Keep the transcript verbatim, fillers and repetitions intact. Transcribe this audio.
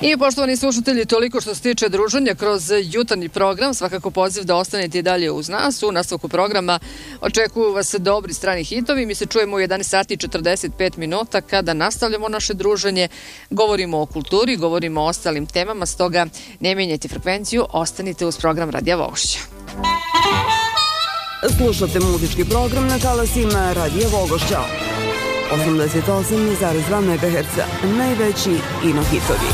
I poštovani slušatelji, toliko što se tiče druženja kroz jutarnji program, svakako poziv da ostanete i dalje uz nas. U nastavku programa očekuju vas dobri strani hitovi. Mi se čujemo u jedanaest sati i četrdeset pet minuta kada nastavljamo naše druženje. Govorimo o kulturi, govorimo o ostalim temama, stoga ne mijenjajte frekvenciju, ostanite uz program Radija Vogošća. Slušate muzički program na talasima Radija Vogošća. osamdeset osam zarez dva megaherca, najveći ino hitovi.